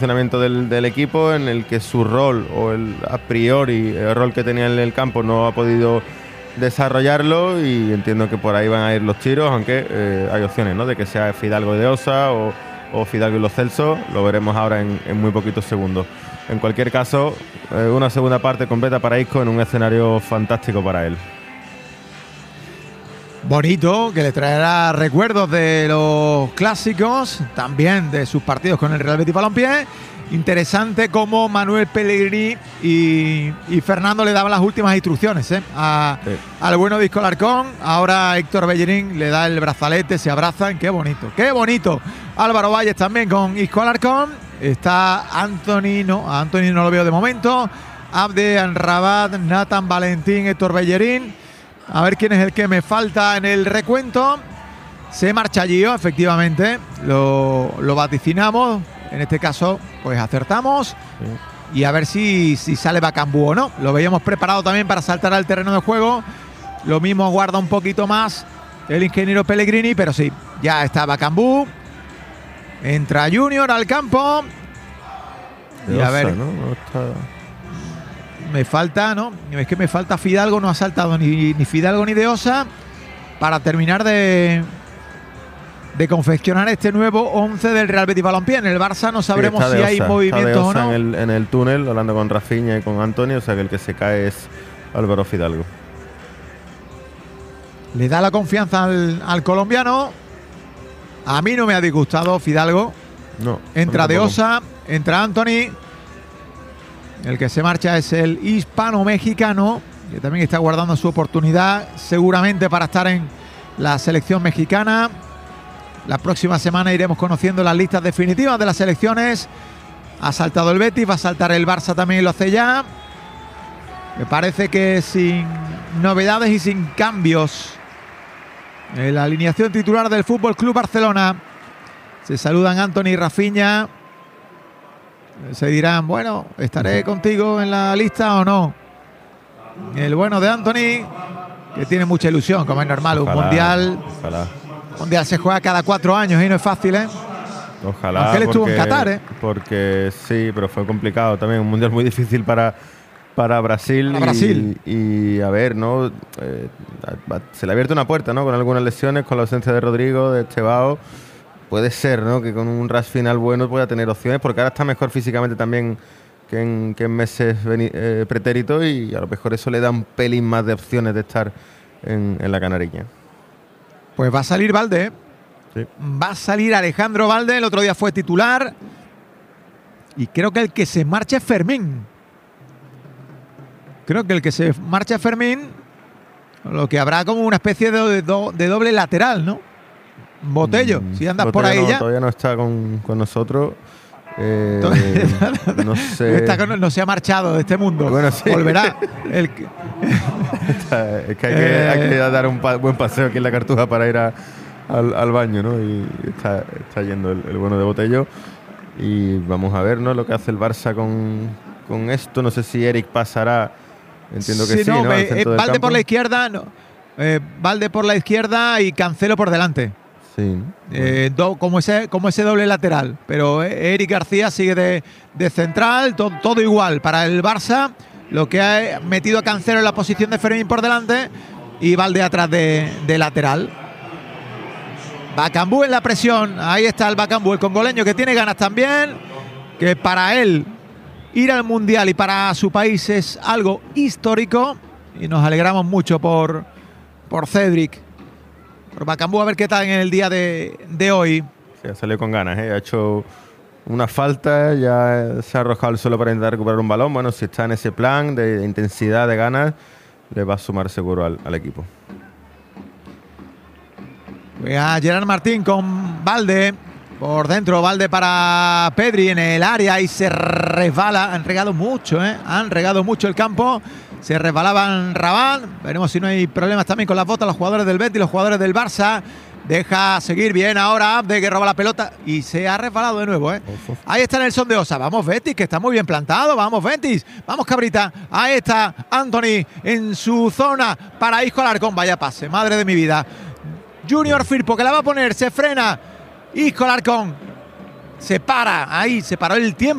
funcionamiento del equipo, en el que su rol o a priori el rol que tenía en el campo no ha podido desarrollarlo, y entiendo que por ahí van a ir los tiros, aunque hay opciones, ¿no?, de que sea Fidalgo y De Osa o Fidalgo y Lo Celso. Lo veremos ahora en muy poquitos segundos. En cualquier caso, una segunda parte completa para Isco en un escenario fantástico para él. Bonito, que le traerá recuerdos de los clásicos, también de sus partidos con el Real Betis Balompié. Interesante cómo Manuel Pellegrini y Fernando le daban las últimas instrucciones al bueno de Isco Alarcón. Ahora Héctor Bellerín le da el brazalete, se abrazan. ¡Qué bonito! ¡Qué bonito! Álvaro Valles también con Isco Alarcón. Está Anthony, no, a Anthony no lo veo de momento. Abde Anrabat, Nathan Valentín, Héctor Bellerín. A ver quién es el que me falta en el recuento. Se marcha Gio, efectivamente. Lo vaticinamos. En este caso, pues acertamos. Sí. Y a ver si sale Bakambu o no. Lo veíamos preparado también para saltar al terreno de juego. Lo mismo guarda un poquito más el ingeniero Pellegrini, pero sí, ya está Bakambu. Entra Junior al campo. Y a ver. ¿No? No está... Me falta, ¿no? Es que me falta Fidalgo, no ha saltado ni Fidalgo ni De Osa para terminar de confeccionar este nuevo 11 del Real Betis Balompié. En el Barça no sabremos si hay movimientos o no. En el túnel, hablando con Rafinha y con Antonio, o sea que el que se cae es Álvaro Fidalgo. Le da la confianza al colombiano. A mí no me ha disgustado Fidalgo. No. Entra De Osa, entra Anthony. El que se marcha es el hispano-mexicano, que también está guardando su oportunidad, seguramente para estar en la selección mexicana. La próxima semana iremos conociendo las listas definitivas de las selecciones. Ha saltado el Betis, va a saltar el Barça también, lo hace ya. Me parece que sin novedades y sin cambios en la alineación titular del Fútbol Club Barcelona. Se saludan Anthony y Rafinha. Se dirán, bueno, ¿estaré contigo en la lista o no? El bueno de Anthony, que tiene mucha ilusión, como es normal. Ojalá, un mundial. Ojalá. Mundial se juega cada 4 años y no es fácil, ¿eh? Ojalá. Aunque él estuvo en Qatar, ¿eh? Porque sí, pero fue complicado también. Un mundial muy difícil para Brasil. Y a ver, ¿no? Se le ha abierto una puerta, ¿no? Con algunas lesiones, con la ausencia de Rodrigo, de Estebao. Puede ser, ¿no?, que con un rush final bueno pueda tener opciones, porque ahora está mejor físicamente también que en meses pretéritos, y a lo mejor eso le da un pelín más de opciones de estar en la Canariña. Pues va a salir Valde, ¿eh? Sí. Va a salir Alejandro Valde, el otro día fue titular, y creo que el que se marcha es Fermín. Creo que el que se marcha es Fermín, lo que habrá como una especie de doble lateral, ¿no? Botello, si andas Botello por ahí ya. Todavía no está con nosotros. No sé. No se ha marchado de este mundo. Bueno, sí. Volverá. Es que hay que dar un buen paseo aquí en la Cartuja para ir al baño, ¿no? Y está yendo el bueno de Botello. Y vamos a ver, ¿no?, lo que hace el Barça con esto. No sé si Eric pasará. Entiendo que sí, ¿no? Valde por la izquierda, no. Valde por la izquierda y Cancelo por delante. Sí. Como ese doble lateral. Pero Eric García sigue de central, todo igual para el Barça. Lo que ha metido a Cancelo en la posición de Fermín por delante y Valde atrás de lateral. Bakambu en la presión. Ahí está el Bakambu, el congoleño, que tiene ganas también. Que para él ir al Mundial y para su país es algo histórico. Y nos alegramos mucho por Cedric. Por Bakambu, a ver qué tal en el día de hoy. Sí, ha salido con ganas, ¿eh? Ha hecho una falta, ya se ha arrojado al suelo para intentar recuperar un balón. Bueno, si está en ese plan de intensidad, de ganas, le va a sumar seguro al equipo. A Gerard Martín con Valde. Por dentro, Valde para Pedri en el área y se resbala. Han regado mucho, ¿eh? Han regado mucho el campo. Se resbalaban Rabat. Veremos si no hay problemas también con las botas los jugadores del Betis, los jugadores del Barça. Deja seguir bien ahora Abde, que roba la pelota y se ha resbalado de nuevo, ¿eh? Ahí está Nelson de Osa. Vamos Betis, que está muy bien plantado. Vamos Betis. Vamos Cabrita. Ahí está Anthony en su zona para Isco Alarcón. Vaya pase, madre de mi vida. Junior Firpo, que la va a poner. Se frena. Isco Alarcón. Se para. Ahí se paró el tiempo.